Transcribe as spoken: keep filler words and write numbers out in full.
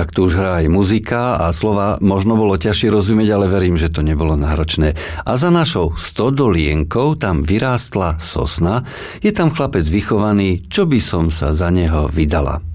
tak tu už hrá aj muzika a slova možno bolo ťažšie rozumieť, ale verím, že to nebolo náročné. A za našou stodolienkou tam vyrástla sosna, je tam chlapec vychovaný, čo by som sa za neho vydala.